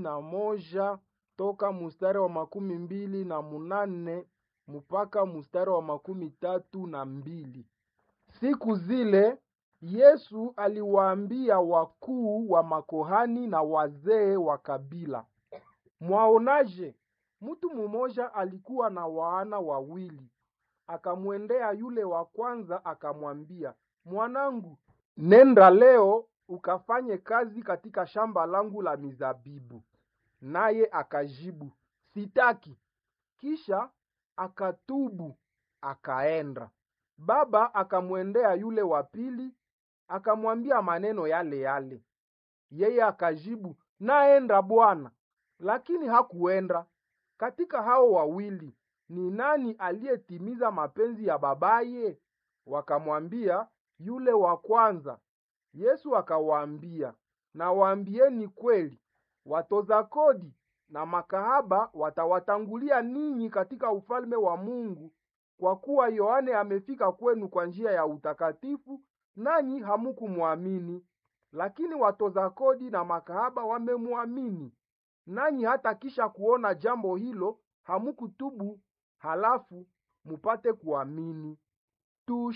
21 toka mstari wa 28 mpaka mstari wa 32. Siku zile Yesu aliwaambia wakuu wa makohani na wazee wa kabila, mwaonaje? Mtu mmoja alikuwa na wana wawili. Akamwendea yule wa kwanza akamwambia, mwanangu, nenda leo ukafanye kazi katika shamba langu la mizabibu. Naye akajibu, sitaki. Kisha akatubu akaenda. Baba akamwendea yule wa pili akamwambia maneno yale yale. Yeye akajibu, naenda bwana. Lakini hakuenda. Katika hao wawili ni nani aliyetimiza mapenzi ya babaye? Wakamwambia, yule wa kwanza. Yesu akawaambia, nawaambieni kweli, watoza kodi na makahaba watawatangulia ninyi katika ufalme wa Mungu, kwa kuwa Yohane amefika kwenu kwa njia ya utakatifu, nanyi hamukumwamini, lakini watoza kodi na makahaba wamemwamini. Nanyi hata kisha kuona jambo hilo hamukutubu, halafu mupate kuamini.